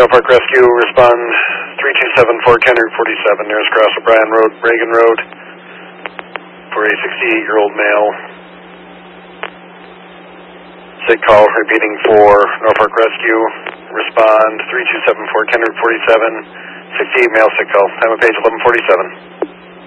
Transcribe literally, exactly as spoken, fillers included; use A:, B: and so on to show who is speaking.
A: Norfolk Rescue, respond three two seven four, Kennery forty-seven, nearest cross O'Brien Road, Reagan Road, for a sixty-eight-year-old male. Sig call repeating for Norfolk Rescue, respond three two seven four, Kennery forty-seven, sixty-eight male sig call, time of page eleven forty-seven.